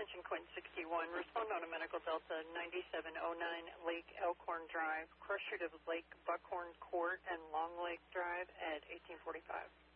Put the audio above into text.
Attention, Quint 61. Respond on a Medical Delta 9709 Lake Elkhorn Drive. Cross street of Lake Buckhorn Court and Long Lake Drive at 1845.